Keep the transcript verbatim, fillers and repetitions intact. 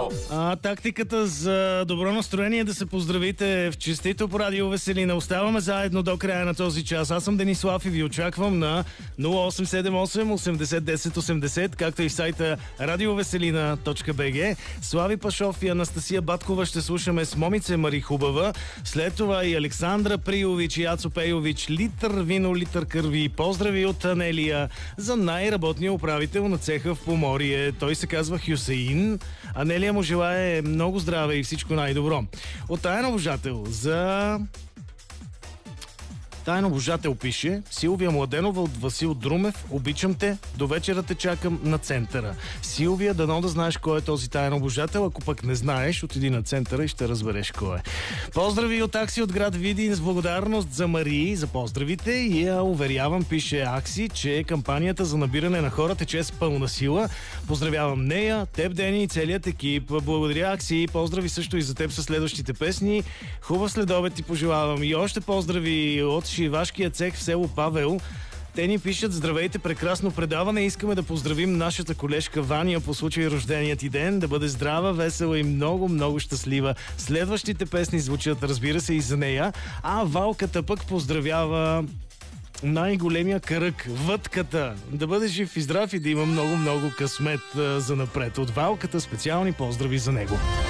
А, тактиката за добро настроение е да се поздравите в честито по Радио Веселина. Оставаме заедно до края на този час. Аз съм Денислав и ви очаквам на нула осем седем осем осемдесет десет осемдесет, както и в сайта радиовеселина точка би джи. Слави Пашов и Анастасия Баткова ще слушаме с Момице Мари Хубава. След това и Александра Приович и Ацо Пейович. Литър вино, литър кърви. Поздрави от Анелия за най-работния управител на цеха в Поморие. Той се казва Хюсеин. Анелия му желае много здраве и всичко най-добро. От таен обожател за... Таен обожател пише: Силвия Младенова от Васил Друмев. Обичам те, до вечера те чакам на центъра. Силвия, дано да знаеш кой е този таен обожател. Ако пък не знаеш, отиди на центъра и ще разбереш кой е. Поздрави от Акси от град Видин с благодарност за Марии, за поздравите. И я уверявам, пише Акси, че кампанията за набиране на хора тече с пълна сила. Поздравявам нея, теб, Дени и целият екип. Благодаря, Акси. Поздрави също и за теб със следващите песни. Хубав следобед ти пожелавам. И още поздрави от шивашкия цех в село Павел. Те ни пишат: здравейте, прекрасно предаване. Искаме да поздравим нашата колежка Ваня по случай рожденият ти ден. Да бъде здрава, весела и много, много щастлива. Следващите песни звучат, разбира се, и за нея. А Валката пък поздравява най-големия кръг, Вътката. Да бъде жив и здрав и да има много, много късмет за напред. От Валката специални поздрави за него.